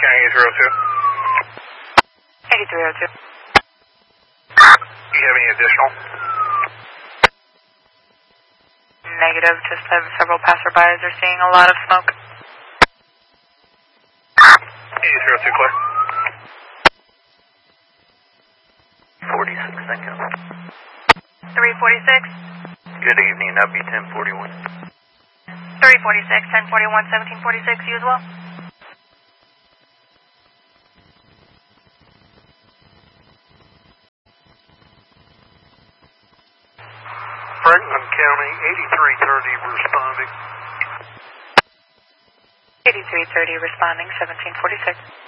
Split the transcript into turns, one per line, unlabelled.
County 8302.
8302.
Do you have any additional?
Negative, just have several passerbys are seeing a lot of smoke.
8302 clear.
46, thank you.
346.
Good evening, that'd be 1041.
346, 1041, 1746, you as well?
Franklin County 8330 responding.
8330 responding, 1746.